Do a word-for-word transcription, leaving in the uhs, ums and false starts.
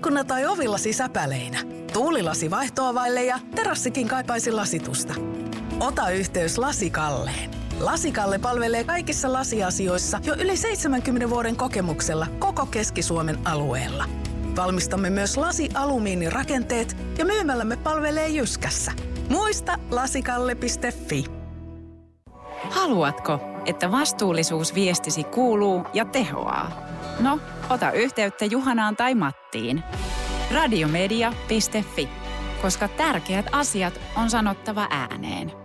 ikkuna- tai ovilasi säpäleinä, tuulilasi vaihtoavaille ja terassikin kaipaisi lasitusta. Ota yhteys Lasikalleen. Lasikalle palvelee kaikissa lasiasioissa jo yli seitsemänkymmenen vuoden kokemuksella koko Keski-Suomen alueella. Valmistamme myös lasi-alumiinirakenteet ja myymällämme palvelee Jyskässä. Muista lasikalle piste fi. Haluatko, että vastuullisuusviestisi kuuluu ja tehoaa? No, ota yhteyttä Juhanaan tai Mattiin. radiomedia piste fi, koska tärkeät asiat on sanottava ääneen.